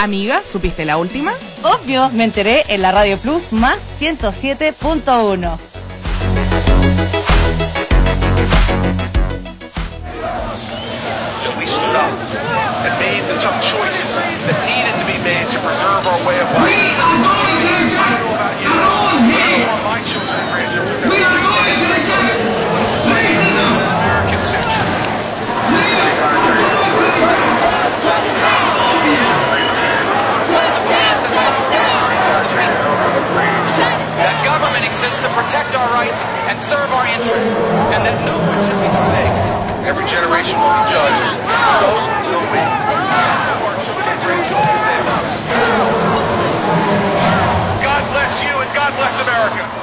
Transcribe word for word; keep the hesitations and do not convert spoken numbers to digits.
Amiga, ¿supiste la última? Obvio, me enteré en la Radio Plus más ciento siete punto uno. We stood up and made the tough choices that needed to be made to preserve our way of life. We are going to the I don't know about you. I don't want my children and grandchildren. We are going to the racism. American century. That government exists to protect our rights and serve our interests, and that no one should be safe. Every generation will be judged. So will we. Our children and grandchildren save us. God bless you and God bless America.